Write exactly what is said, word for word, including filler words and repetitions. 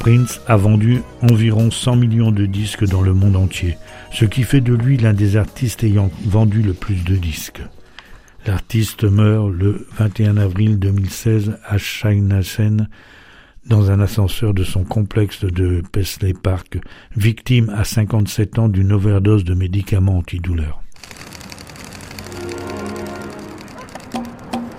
Prince a vendu environ cent millions de disques dans le monde entier, ce qui fait de lui l'un des artistes ayant vendu le plus de disques. L'artiste meurt le vingt et un avril deux mille seize à Chainasen, dans un ascenseur de son complexe de Paisley Park, victime à cinquante-sept ans d'une overdose de médicaments antidouleurs.